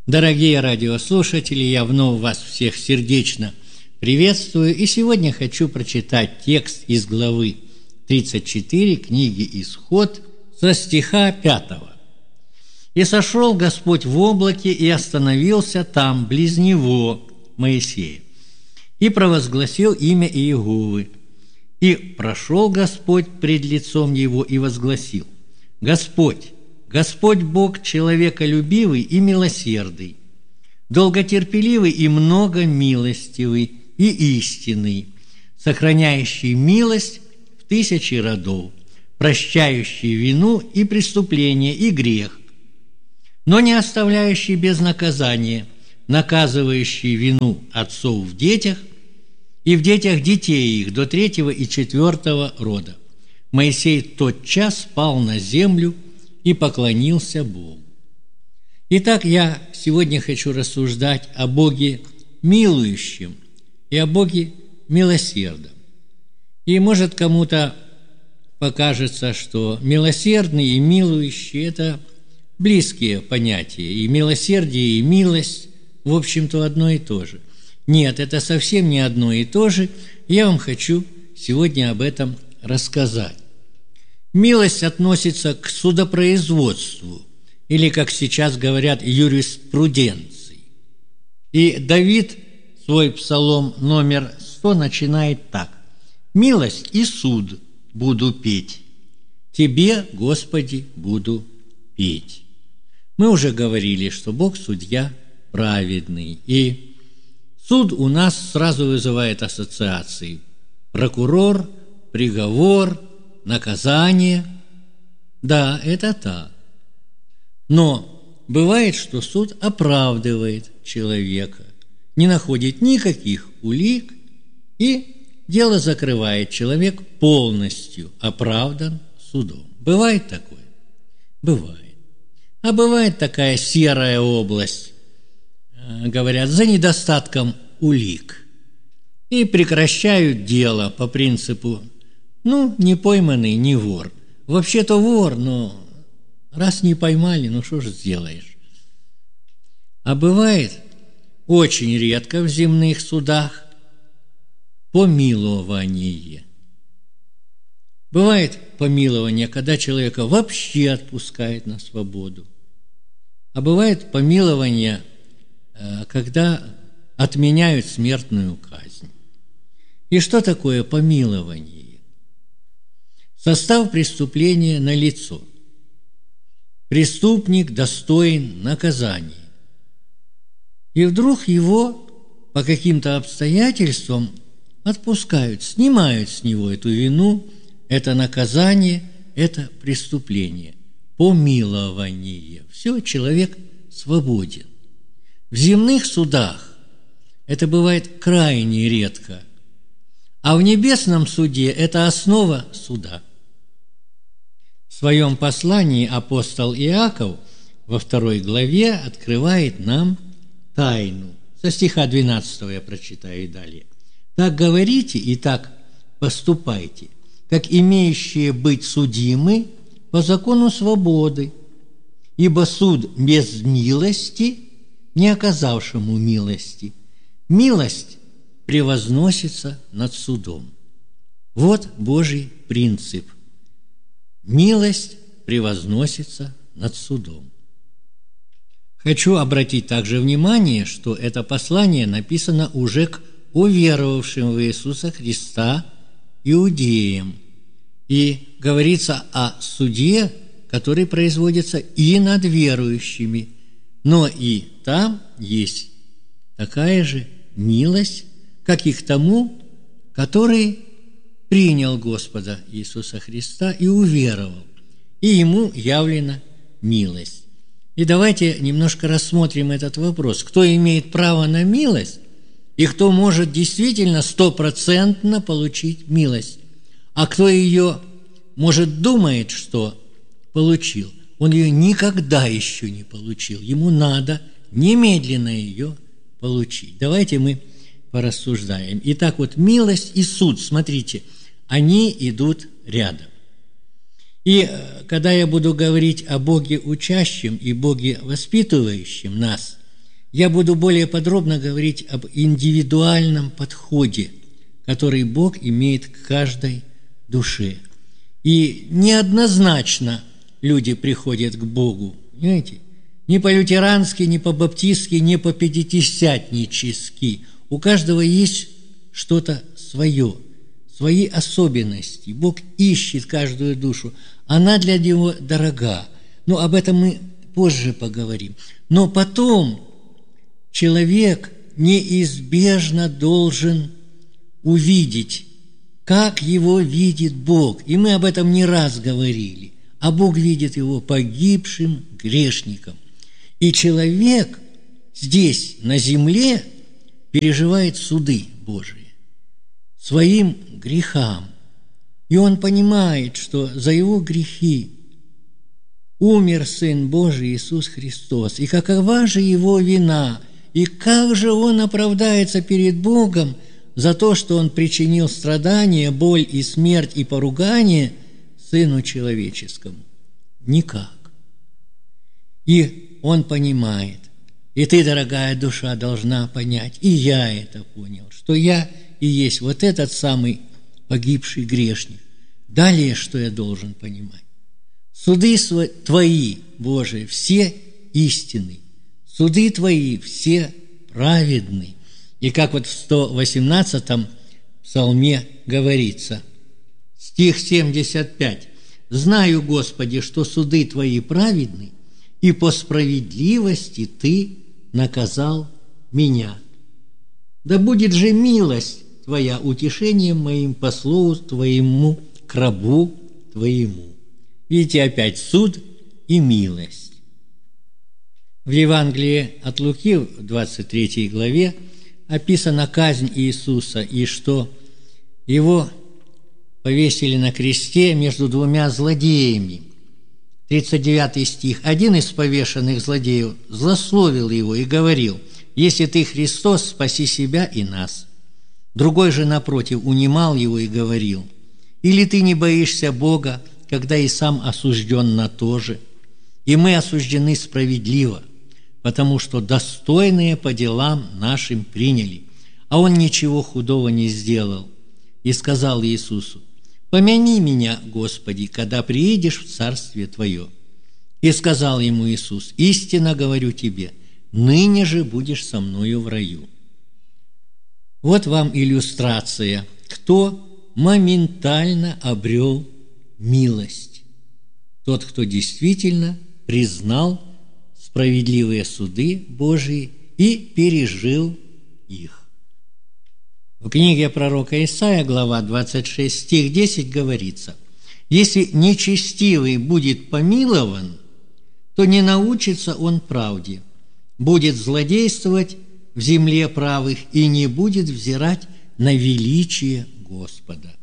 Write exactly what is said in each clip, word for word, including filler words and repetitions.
Дорогие радиослушатели, я вновь вас всех сердечно приветствую, и сегодня хочу прочитать текст из главы тридцать четыре книги «Исход» со стиха пятого. «И сошел Господь в облаке, и остановился там, близ него, Моисея, и провозгласил имя Иеговы. И прошел Господь пред лицом его и возгласил: Господь, Господь Бог человеколюбивый и милосердный, долготерпеливый и многомилостивый и истинный, сохраняющий милость в тысячи родов, прощающий вину и преступление и грех, но не оставляющий без наказания, наказывающий вину отцов в детях и в детях детей их до третьего и четвертого рода. Моисей тотчас пал на землю и поклонился Богу». Итак, я сегодня хочу рассуждать о Боге милующем и о Боге милосердном. И может кому-то покажется, что милосердный и милующий – это близкие понятия, и милосердие, и милость, в общем-то, одно и то же. Нет, это совсем не одно и то же. Я вам хочу сегодня об этом рассказать. Милость относится к судопроизводству, или, как сейчас говорят, юриспруденции. И Давид свой псалом номер сто начинает так: «Милость и суд буду петь, Тебе, Господи, буду петь». Мы уже говорили, что Бог судья праведный, и суд у нас сразу вызывает ассоциации: прокурор, приговор, наказание. Да, это так. Но бывает, что суд оправдывает человека, не находит никаких улик, и дело закрывает. Человек полностью оправдан судом. Бывает такое? Бывает. А бывает такая серая область, говорят, за недостатком улик, и прекращают дело по принципу: ну, не пойманный, не вор. Вообще-то вор, но раз не поймали, ну что же сделаешь? А бывает очень редко в земных судах помилование. Бывает помилование, когда человека вообще отпускают на свободу. А бывает помилование, когда отменяют смертную казнь. И что такое помилование? Состав преступления налицо. Преступник достоин наказания. И вдруг его по каким-то обстоятельствам отпускают, снимают с него эту вину, это наказание, это преступление. Помилование. Все, человек свободен. В земных судах это бывает крайне редко, а в небесном суде это основа суда. В своем послании апостол Иаков во второй главе открывает нам тайну. Со стиха двенадцатого я прочитаю и далее. «Так говорите и так поступайте, как имеющие быть судимы по закону свободы, ибо суд без милости, не оказавшему милости, милость превозносится над судом». Вот Божий принцип. Милость превозносится над судом. Хочу обратить также внимание, что это послание написано уже к уверовавшим в Иисуса Христа иудеям. И говорится о суде, который производится и над верующими. Но и там есть такая же милость, как и к тому, который принял Господа Иисуса Христа и уверовал, и ему явлена милость. И давайте немножко рассмотрим этот вопрос. Кто имеет право на милость, и кто может действительно стопроцентно получить милость, а кто ее, может, думает, что получил, он ее никогда еще не получил. Ему надо немедленно ее получить. Давайте мы порассуждаем. Итак, вот милость и суд, смотрите, они идут рядом. И когда я буду говорить о Боге учащем и Боге воспитывающем нас, я буду более подробно говорить об индивидуальном подходе, который Бог имеет к каждой душе. И неоднозначно люди приходят к Богу, понимаете? Не по-лютерански, не по-баптистски, не по-пятидесятнически. У каждого есть что-то свое, свои особенности. Бог ищет каждую душу. Она для него дорога. Но об этом мы позже поговорим. Но потом человек неизбежно должен увидеть, как его видит Бог. И мы об этом не раз говорили. А Бог видит его погибшим грешником. И человек здесь, на земле, переживает суды Божии своим грехам. И он понимает, что за его грехи умер Сын Божий Иисус Христос. И какова же его вина, и как же он оправдается перед Богом за то, что он причинил страдания, боль и смерть и поругание Сыну Человеческому? Никак. И он понимает, и ты, дорогая душа, должна понять, и я это понял, что я и есть вот этот самый погибший грешник. Далее, что я должен понимать? Суды твои, Божии, все истинны, суды твои все праведны. И как вот в сто восемнадцатом псалме говорится, стих семьдесят пять. «Знаю, Господи, что суды твои праведны, и по справедливости ты наказал меня. Да будет же милость твоя утешением моим по слову твоему, к рабу твоему». Видите, опять суд и милость. В Евангелии от Луки, в двадцать третьей главе, описана казнь Иисуса, и что его повесили на кресте между двумя злодеями. тридцать девятый стих. «Один из повешенных злодеев злословил его и говорил: „Если ты Христос, спаси себя и нас“. Другой же, напротив, унимал его и говорил: „Или ты не боишься Бога, когда и сам осужден на то же? И мы осуждены справедливо, потому что достойные по делам нашим приняли, а он ничего худого не сделал“. И сказал Иисусу: „Помяни меня, Господи, когда приедешь в Царствие Твое“. И сказал ему Иисус: „Истинно говорю тебе, ныне же будешь со мною в раю“». Вот вам иллюстрация, кто моментально обрел милость. Тот, кто действительно признал справедливые суды Божии и пережил их. В книге пророка Исаия, глава двадцать шесть, стих десять, говорится: «Если нечестивый будет помилован, то не научится он правде, будет злодействовать в земле правых и не будет взирать на величие Господа».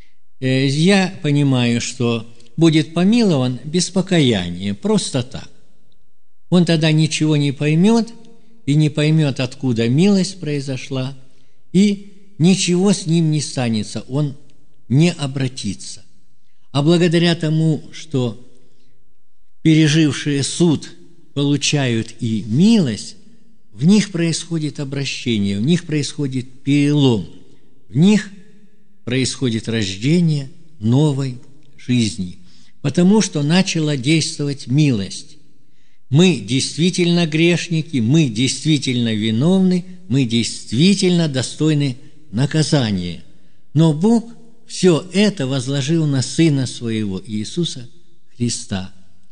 Я понимаю, что будет помилован без покаяния, просто так. Он тогда ничего не поймет, и не поймет, откуда милость произошла, и ничего с ним не станется, он не обратится. А благодаря тому, что пережившие суд получают и милость, в них происходит обращение, в них происходит перелом, в них происходит рождение новой жизни, потому что начала действовать милость. Мы действительно грешники, мы действительно виновны, мы действительно достойны наказания. Но Бог все это возложил на Сына Своего, Иисуса Христа.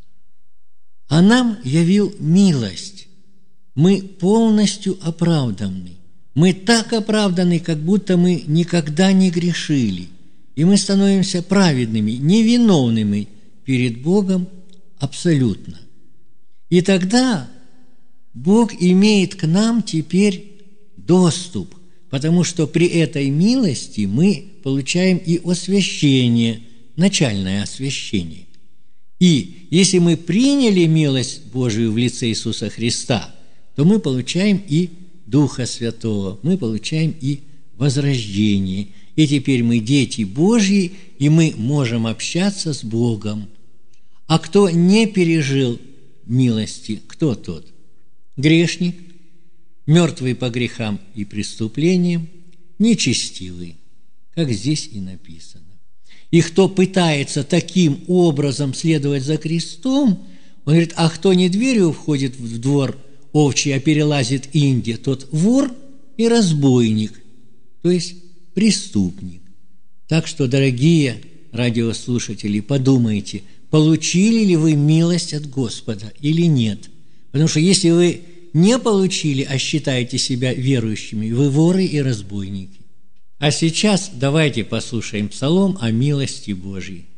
А нам явил милость. Мы полностью оправданы. Мы так оправданы, как будто мы никогда не грешили. И мы становимся праведными, невиновными перед Богом абсолютно. И тогда Бог имеет к нам теперь доступ, потому что при этой милости мы получаем и освящение, начальное освящение. И если мы приняли милость Божию в лице Иисуса Христа, то мы получаем и Духа Святого, мы получаем и возрождение. И теперь мы дети Божьи, и мы можем общаться с Богом. А кто не пережил милости, кто тот? Грешник. мертвые по грехам и преступлениям, нечестивые, как здесь и написано. И кто пытается таким образом следовать за крестом, он говорит, а кто не дверью входит в двор овчий, а перелазит инде, тот вор и разбойник, то есть преступник. Так что, дорогие радиослушатели, подумайте, получили ли вы милость от Господа или нет. Потому что если вы не получили, а считаете себя верующими, вы воры и разбойники. А сейчас давайте послушаем псалом о милости Божьей.